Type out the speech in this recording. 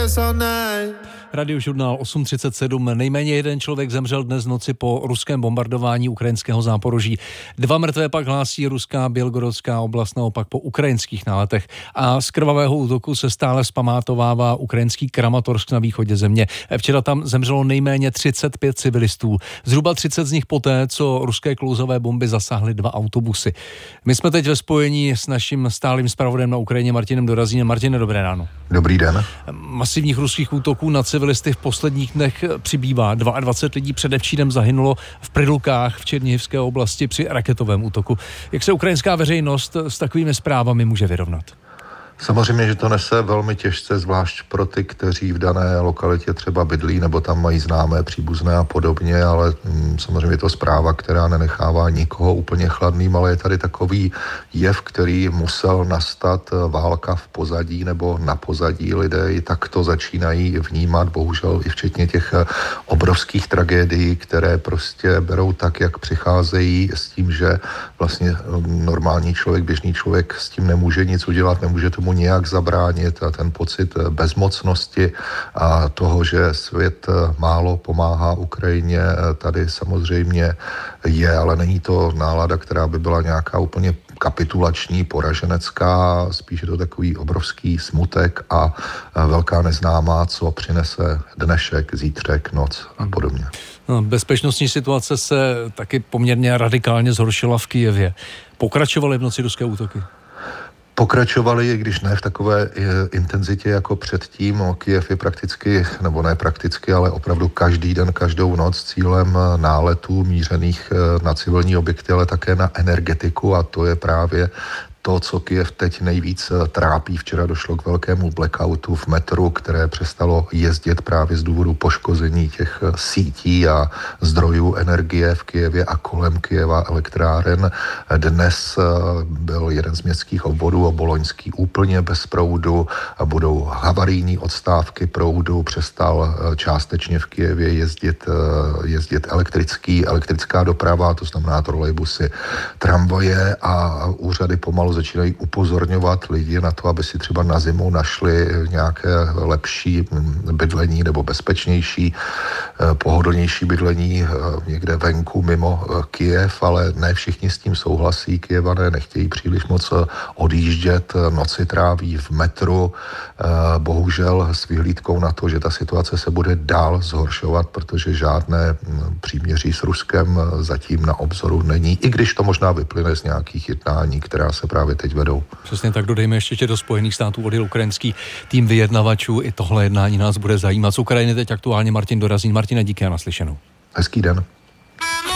Radiožurnál 8:37. Nejméně jeden člověk zemřel dnes v noci po ruském bombardování ukrajinského Záporoží. 2 mrtvé pak hlásí ruská Bělgorodská oblast, naopak po ukrajinských náletech. A z krvavého útoku se stále vzpamatovává ukrajinský Kramatorsk na východě země. Včera tam zemřelo nejméně 35 civilistů. Zhruba 30 z nich poté, co ruské klouzové bomby zasáhly 2 autobusy. My jsme teď ve spojení s naším stálým zpravodajem na Ukrajině Martinem Dorazínem. Martine, dobré ráno. Dobrý den. Masivních ruských útoků na civilisty v posledních dnech přibývá. 22 lidí předevčírem zahynulo v Prilukách v Černihivské oblasti při raketovém útoku. Jak se ukrajinská veřejnost s takovými zprávami může vyrovnat? Samozřejmě, že to nese velmi těžce, zvlášť pro ty, kteří v dané lokalitě třeba bydlí nebo tam mají známé, příbuzné a podobně, ale samozřejmě je to zpráva, která nenechává nikoho úplně chladným, ale je tady takový jev, který musel nastat, válka v pozadí nebo na pozadí. Lidé i takto začínají vnímat, bohužel i včetně těch obrovských tragédií, které prostě berou tak, jak přicházejí, s tím, že vlastně normální člověk, běžný člověk s tím nemůže nic udělat, nemůže tomu nějak zabránit, a ten pocit bezmocnosti a toho, že svět málo pomáhá Ukrajině, tady samozřejmě je, ale není to nálada, která by byla nějaká úplně kapitulační, poraženecká, spíš je to takový obrovský smutek a velká neznámá, co přinese dnešek, zítřek, noc a podobně. Bezpečnostní situace se taky poměrně radikálně zhoršila v Kyjevě. Pokračovaly v noci ruské útoky? Pokračovali, i když ne v takové intenzitě jako předtím. Kyjev je prakticky, nebo ne prakticky, ale opravdu každý den, každou noc cílem náletů mířených na civilní objekty, ale také na energetiku, a to je právě to, co Kyjev teď nejvíc trápí. Včera došlo k velkému blackoutu v metru, které přestalo jezdit právě z důvodu poškození těch sítí a zdrojů energie v Kyjevě a kolem Kyjeva elektráren. Dnes byl jeden z městských obvodů, Boloňský, úplně bez proudu. Budou havarijní odstávky proudu. Přestal částečně v Kyjevě jezdit elektrická doprava, to znamená trolejbusy, tramvaje, a úřady pomalu začínají upozorňovat lidi na to, aby si třeba na zimu našli nějaké lepší bydlení nebo bezpečnější, pohodlnější bydlení někde venku mimo Kyjev, ale ne všichni s tím souhlasí. Kyjevané nechtějí příliš moc odjíždět, noci tráví v metru, bohužel s vyhlídkou na to, že ta situace se bude dál zhoršovat, protože žádné příměří s Ruskem zatím na obzoru není, i když to možná vyplyne z nějakých jednání, která se právě teď vedou. Přesně tak, dodejme ještě, že do Spojených států odjel ukrajinský tým vyjednavačů. I tohle jednání nás bude zajímat. Z Ukrajiny teď aktuálně Martin Dorazín. Martine, díky a naslyšenou. Hezký den.